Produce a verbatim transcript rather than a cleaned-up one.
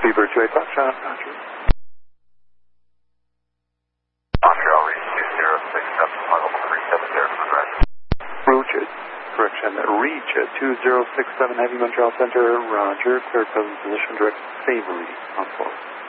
Beaver two eight Foxtrot, roger. Montreal, reach two zero six seven, level three seven zero, correct. Roger, correction, reach at two zero six seven, Heavy Montreal Center, roger, clear present position, direct Savory, on four.